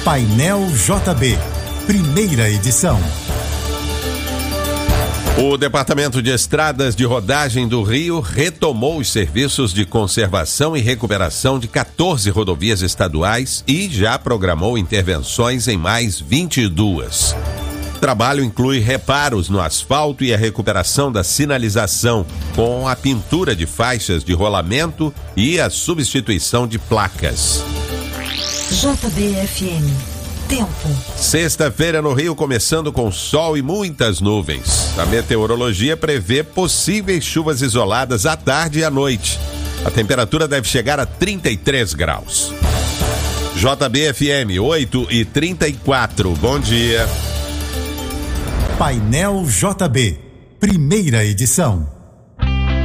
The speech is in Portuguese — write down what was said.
Painel JB, primeira edição. O Departamento de Estradas de Rodagem do Rio retomou os serviços de conservação e recuperação de 14 rodovias estaduais e já programou intervenções em mais 22. O trabalho inclui reparos no asfalto e a recuperação da sinalização, com a pintura de faixas de rolamento e a substituição de placas. JBFM. Tempo. Sexta-feira no Rio, começando com sol e muitas nuvens. A meteorologia prevê possíveis chuvas isoladas à tarde e à noite. A temperatura deve chegar a 33 graus. JBFM 8h34. Bom dia. Painel JB, primeira edição.